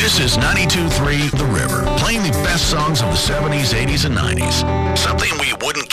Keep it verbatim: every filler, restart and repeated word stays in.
This is ninety-two point three The River, playing the best songs of the seventies, eighties, and nineties. Something we wouldn't